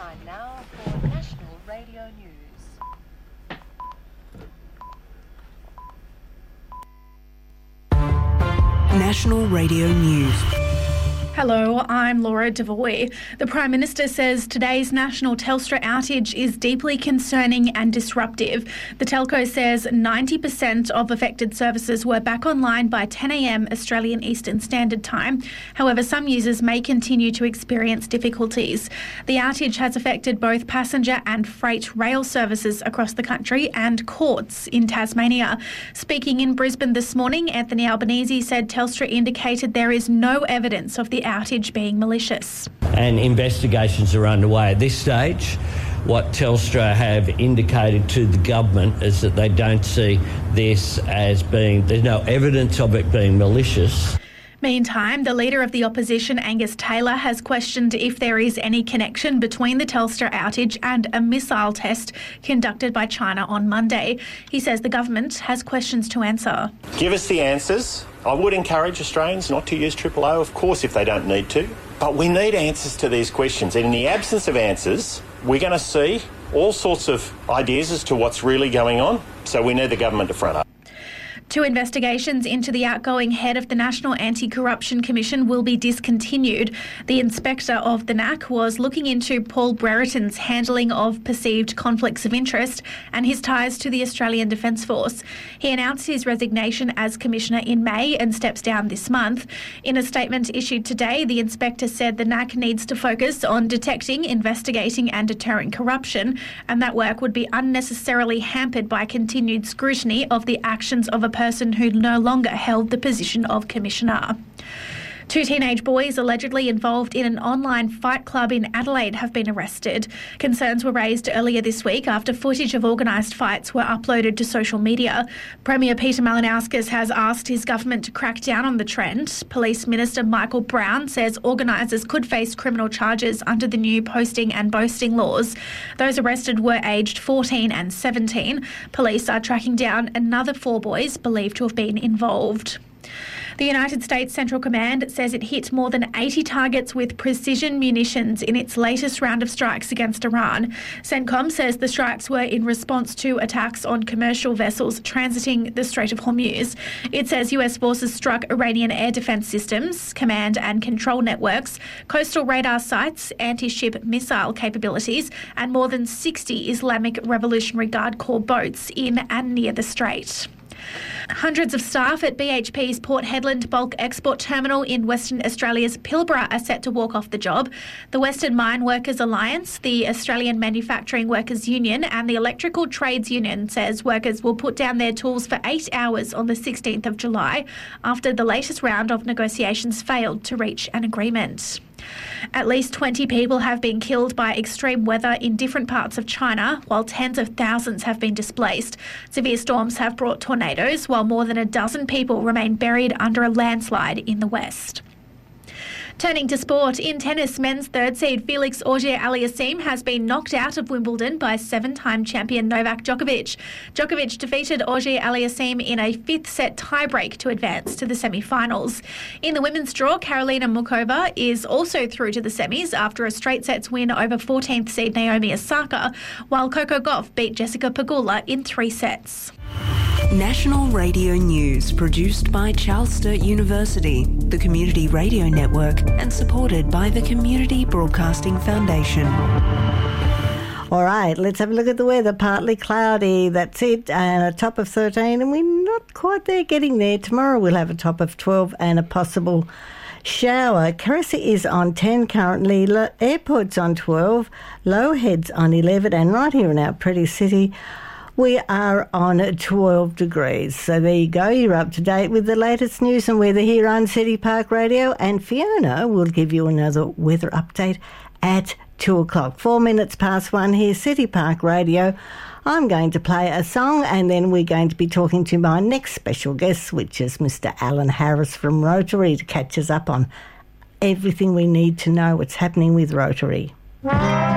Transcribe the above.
Time now for National Radio News. National Radio News. Hello, I'm Laura Devoy. The Prime Minister says today's national Telstra outage is deeply concerning and disruptive. The telco says 90% of affected services were back online by 10 a.m. Australian Eastern Standard Time. However, some users may continue to experience difficulties. The outage has affected both passenger and freight rail services across the country and courts in Tasmania. Speaking in Brisbane this morning, Anthony Albanese said Telstra indicated there is no evidence of the outage being malicious. And investigations are underway. At this stage, what Telstra have indicated to the government is that they don't see this as being, there's no evidence of it being malicious. Meantime, the Leader of the Opposition, Angus Taylor, has questioned if there is any connection between the Telstra outage and a missile test conducted by China on Monday. He says the government has questions to answer. Give us the answers. I would encourage Australians not to use OOO, of course, if they don't need to. But we need answers to these questions. And in the absence of answers, we're going to see all sorts of ideas as to what's really going on. So we need the government to front up. Two investigations into the outgoing head of the National Anti-Corruption Commission will be discontinued. The inspector of the NAC was looking into Paul Brereton's handling of perceived conflicts of interest and his ties to the Australian Defence Force. He announced his resignation as Commissioner in May and steps down this month. In a statement issued today, the inspector said the NAC needs to focus on detecting, investigating and deterring corruption, and that work would be unnecessarily hampered by continued scrutiny of the actions of a person who no longer held the position of Commissioner. Two teenage boys allegedly involved in an online fight club in Adelaide have been arrested. Concerns were raised earlier this week after footage of organised fights were uploaded to social media. Premier Peter Malinauskas has asked his government to crack down on the trend. Police Minister Michael Brown says organisers could face criminal charges under the new posting and boasting laws. Those arrested were aged 14 and 17. Police are tracking down another 4 boys believed to have been involved. The United States Central Command says it hit more than 80 targets with precision munitions in its latest round of strikes against Iran. CENTCOM says the strikes were in response to attacks on commercial vessels transiting the Strait of Hormuz. It says US forces struck Iranian air defence systems, command and control networks, coastal radar sites, anti-ship missile capabilities, and more than 60 Islamic Revolutionary Guard Corps boats in and near the strait. Hundreds of staff at BHP's Port Hedland bulk export terminal in Western Australia's Pilbara are set to walk off the job. The Western Mine Workers Alliance, the Australian Manufacturing Workers Union and the Electrical Trades Union says workers will put down their tools for 8 hours on the 16th of July after the latest round of negotiations failed to reach an agreement. At least 20 people have been killed by extreme weather in different parts of China, while tens of thousands have been displaced. Severe storms have brought tornadoes, while more than a dozen people remain buried under a landslide in the west. Turning to sport, in tennis, men's third seed Felix Auger-Aliassime has been knocked out of Wimbledon by 7-time champion Novak Djokovic. Djokovic defeated Auger-Aliassime in a 5th-set tiebreak to advance to the semi-finals. In the women's draw, Karolina Muchova is also through to the semis after a straight-sets win over 14th seed Naomi Osaka, while Coco Gauff beat Jessica Pegula in 3 sets. National Radio News, produced by Charles Sturt University, the Community Radio Network, and supported by the Community Broadcasting Foundation. All right, let's have a look at the weather. Partly cloudy, that's it, and a top of 13, and we're not quite there, getting there. Tomorrow we'll have a top of 12 and a possible shower. Carissa is on 10 currently, Airport's on 12, Lowerhead's on 11, and right here in our pretty city, we are on 12 degrees. So there you go. You're up to date with the latest news and weather here on City Park Radio. And Fiona will give you another weather update at 2 o'clock. 4 minutes past 1 here, City Park Radio. I'm going to play a song and then we're going to be talking to my next special guest, which is Mr. Alan Harris from Rotary, to catch us up on everything we need to know what's happening with Rotary.